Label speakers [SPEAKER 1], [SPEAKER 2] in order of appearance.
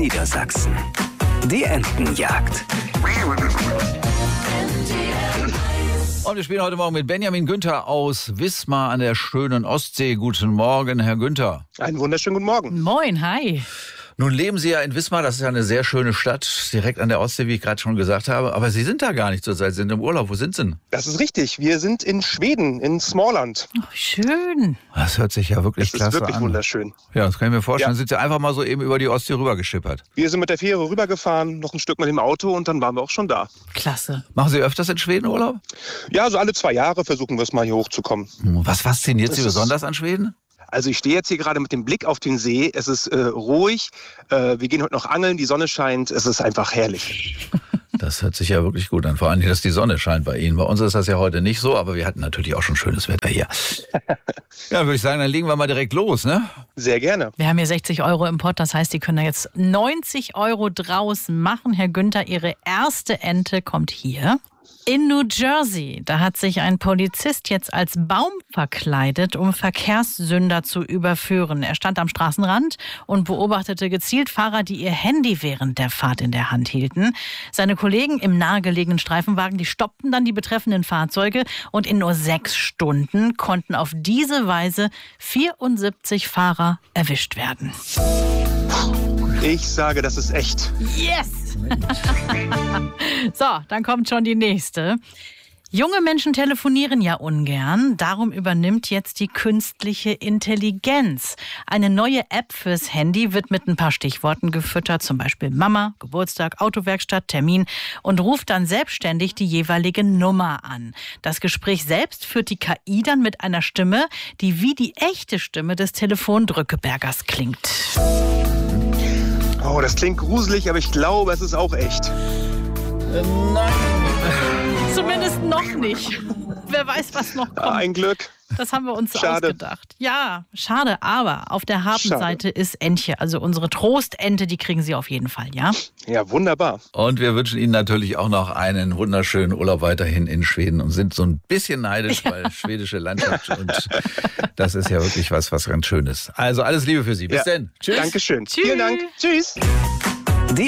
[SPEAKER 1] Niedersachsen. Die Entenjagd.
[SPEAKER 2] Und wir spielen heute Morgen mit Benjamin Günther aus Wismar an der schönen Ostsee. Guten Morgen, Herr Günther.
[SPEAKER 3] Einen wunderschönen guten Morgen.
[SPEAKER 4] Moin, hi.
[SPEAKER 2] Nun leben Sie ja in Wismar, das ist ja eine sehr schöne Stadt, direkt an der Ostsee, wie ich gerade schon gesagt habe. Aber Sie sind da gar nicht zurzeit, Sie sind im Urlaub. Wo sind Sie denn?
[SPEAKER 3] Das ist richtig. Wir sind in Schweden, in Småland.
[SPEAKER 4] Oh, schön.
[SPEAKER 2] Das hört sich ja wirklich klasse an.
[SPEAKER 3] Das ist wirklich wunderschön.
[SPEAKER 2] Ja, das kann ich mir vorstellen.
[SPEAKER 3] Ja.
[SPEAKER 2] Sind Sie einfach mal so eben über die Ostsee rübergeschippert?
[SPEAKER 3] Wir sind mit der Fähre rübergefahren, noch ein Stück mit dem Auto und dann waren wir auch schon da.
[SPEAKER 4] Klasse.
[SPEAKER 2] Machen Sie öfters in Schweden Urlaub?
[SPEAKER 3] Ja, so alle 2 Jahre versuchen wir es mal hier hochzukommen.
[SPEAKER 2] Was fasziniert Sie
[SPEAKER 3] Das ist-
[SPEAKER 2] besonders an Schweden?
[SPEAKER 3] Also ich stehe jetzt hier gerade mit dem Blick auf den See. Es ist ruhig. Wir gehen heute noch angeln, die Sonne scheint. Es ist einfach herrlich.
[SPEAKER 2] Das hört sich ja wirklich gut an. Vor allem, dass die Sonne scheint bei Ihnen. Bei uns ist das ja heute nicht so, aber wir hatten natürlich auch schon schönes Wetter hier. Ja, würde ich sagen, dann legen wir mal direkt los, ne?
[SPEAKER 3] Sehr gerne.
[SPEAKER 4] Wir haben hier 60 € im Pott, das heißt, Sie können da jetzt 90 € draus machen. Herr Günther, Ihre erste Ente kommt hier. In New Jersey, da hat sich ein Polizist jetzt als Baum verkleidet, um Verkehrssünder zu überführen. Er stand am Straßenrand und beobachtete gezielt Fahrer, die ihr Handy während der Fahrt in der Hand hielten. Seine Kollegen im nahegelegenen Streifenwagen, die stoppten dann die betreffenden Fahrzeuge und in nur 6 Stunden konnten auf diese Weise 74 Fahrer erwischt werden.
[SPEAKER 3] Ich sage, das ist echt.
[SPEAKER 4] Yes! So, dann kommt schon die nächste. Junge Menschen telefonieren ja ungern, darum übernimmt jetzt die künstliche Intelligenz. Eine neue App fürs Handy wird mit ein paar Stichworten gefüttert, zum Beispiel Mama, Geburtstag, Autowerkstatt, Termin und ruft dann selbstständig die jeweilige Nummer an. Das Gespräch selbst führt die KI dann mit einer Stimme, die wie die echte Stimme des Telefondrückebergers klingt.
[SPEAKER 3] Oh, das klingt gruselig, aber ich glaube, es ist auch echt.
[SPEAKER 2] Nein.
[SPEAKER 4] Zumindest noch nicht. Wer weiß, was noch kommt.
[SPEAKER 3] Ein Glück.
[SPEAKER 4] Das haben wir uns so
[SPEAKER 3] Schade.
[SPEAKER 4] ausgedacht. Ja, schade, aber auf der Habenseite ist Entche, also unsere Trostente, die kriegen Sie auf jeden Fall, ja?
[SPEAKER 3] Ja, wunderbar.
[SPEAKER 2] Und wir wünschen Ihnen natürlich auch noch einen wunderschönen Urlaub weiterhin in Schweden und sind so ein bisschen neidisch, weil schwedische Landschaft und das ist ja wirklich was ganz Schönes. Also alles Liebe für Sie. Bis
[SPEAKER 3] Ja.
[SPEAKER 2] denn. Tschüss.
[SPEAKER 3] Dankeschön.
[SPEAKER 4] Tschüss.
[SPEAKER 3] Vielen Dank. Tschüss.